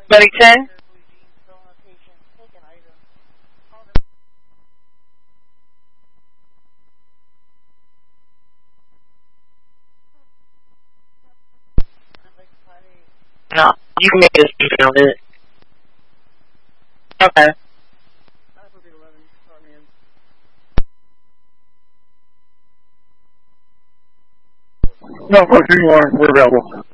2010? No, you can make this email it. Okay. No, we're available.